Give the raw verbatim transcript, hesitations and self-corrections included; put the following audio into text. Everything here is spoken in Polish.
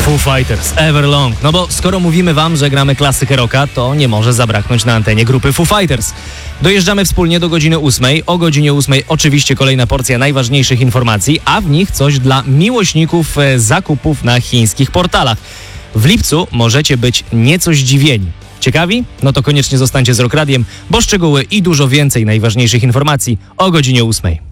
Foo Fighters, Everlong. No bo skoro mówimy wam, że gramy klasykę rocka, to nie może zabraknąć na antenie grupy Foo Fighters. Dojeżdżamy wspólnie do godziny ósmej. O godzinie ósmej oczywiście kolejna porcja najważniejszych informacji, a w nich coś dla miłośników zakupów na chińskich portalach. W lipcu możecie być nieco zdziwieni. Ciekawi? No to koniecznie zostańcie z Rock Radiem, bo szczegóły i dużo więcej najważniejszych informacji o godzinie ósmej.